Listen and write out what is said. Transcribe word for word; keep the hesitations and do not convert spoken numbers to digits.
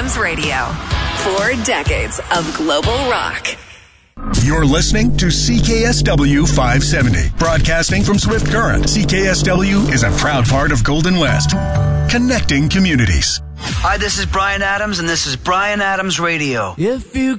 Adams Radio. Four decades of global rock. You're listening to C K S W five seventy, broadcasting from Swift Current. C K S W is a proud part of Golden West, connecting communities. Hi, this is Bryan Adams, and this is Bryan Adams Radio. If you